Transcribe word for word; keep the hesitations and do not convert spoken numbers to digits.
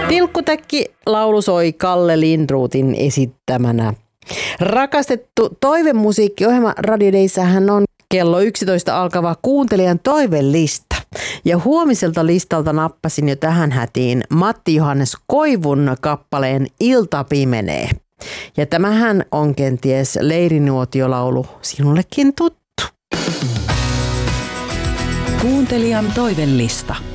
Tilkkutäkki laulu soi Kalle Lindroothin esittämänä. Rakastettu toivemusiikkiohjelma Radio Dayssähän on kello yksitoista alkava kuuntelijan toivelista. Ja huomiselta listalta nappasin jo tähän hätiin Matti Johannes Koivun kappaleen Ilta pimenee. Ja tämähän on kenties leirinuotiolaulu sinullekin tuttu. Kuuntelijan toivelista.